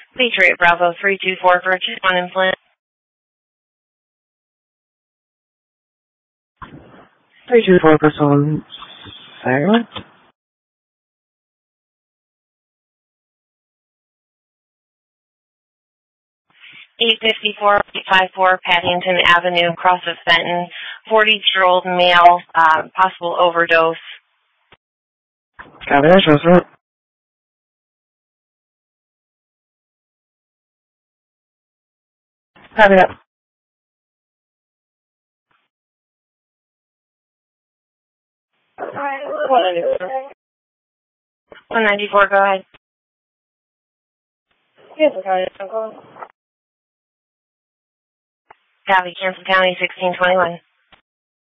Patriot Bravo 324 for one in Flint. 324 person silent. $854 Paddington Avenue, across of Fenton. 40-year-old male, possible overdose. Copy that, sir. Copy that. Alright, 194, go ahead. Cancel County, I'm calling. Copy, Cancel County, 1621.